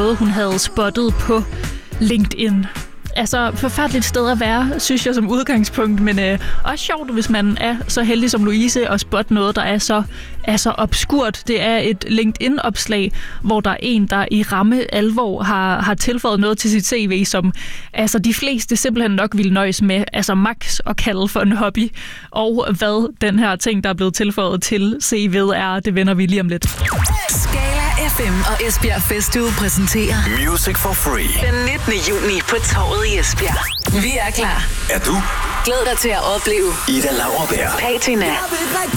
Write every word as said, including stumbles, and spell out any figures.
noget, hun havde spottet på LinkedIn. Altså, forfærdeligt sted at være, synes jeg som udgangspunkt, men øh, også sjovt, hvis man er så heldig som Louise og spotte noget, der er så, er så obskurt. Det er et LinkedIn-opslag, hvor der er en, der i ramme alvor har, har tilføjet noget til sit C V, som altså, de fleste simpelthen nok ville nøjes med, altså max at kalde for en hobby. Og hvad den her ting, der er blevet tilføjet til C V'et er, det vender vi lige om lidt. Skala F M og Esbjerg Festuge præsenterer Music for Free den nittende juni på Torvet i Esbjerg. Vi er klar. Er du? Glæd dig til at opleve Ida Lauerberg, Patina,